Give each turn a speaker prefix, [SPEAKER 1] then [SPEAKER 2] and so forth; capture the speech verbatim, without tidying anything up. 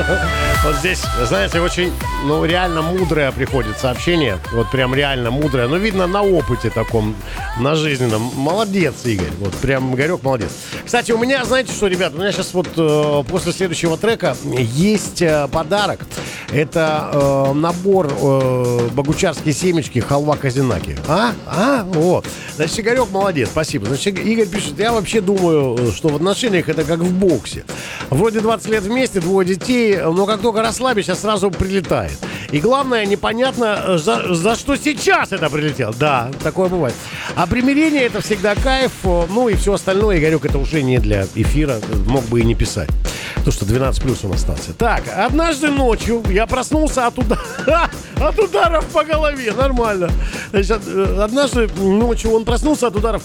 [SPEAKER 1] Вот здесь, знаете, очень, ну, реально мудрое приходит сообщение. Вот прям реально мудрое. Ну, видно, на опыте таком, на жизненном. Молодец, Игорь. Вот прям Игорек молодец. Кстати, у меня, знаете что, ребят, у меня сейчас вот э, после следующего трека есть э, подарок. Это э, набор э, богучарские семечки, халва казинаки. А? А? Вот. Значит, Игорек молодец, спасибо. Значит, Игорь пишет, я вообще думаю, что в отношениях это как в боксе. Вроде двадцать лет вместе, двое детей, но как только расслабишься, сразу прилетает. И главное, непонятно, за, за что сейчас это прилетело. Да, такое бывает. А примирение это всегда кайф. Ну и все остальное, Игорек, это уже не для эфира. Мог бы и не писать. То, что двенадцать плюс он остался. Так, однажды ночью я проснулся от, удар... от ударов по голове. Нормально. Значит, однажды ночью он проснулся от ударов